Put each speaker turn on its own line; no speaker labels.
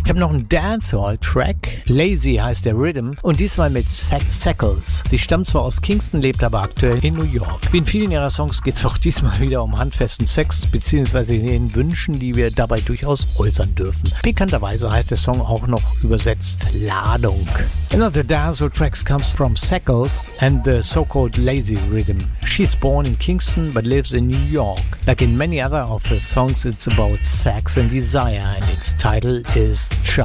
Ich habe noch einen Dancehall-Track. Lazy heißt der Rhythm und diesmal mit Sackles. Sie stammt zwar aus Kingston, lebt aber aktuell in New York. Wie in vielen ihrer Songs geht es auch diesmal wieder um handfesten Sex bzw. den Wünschen, die wir dabei durchaus äußern dürfen. Pikanterweise heißt der Song auch noch übersetzt Ladung. Another dancehall tracks comes from Sackles and the so-called Lazy Rhythm. She's born in Kingston but lives in New York. Like in many other of her songs, it's about sex and desire, and its title is Child.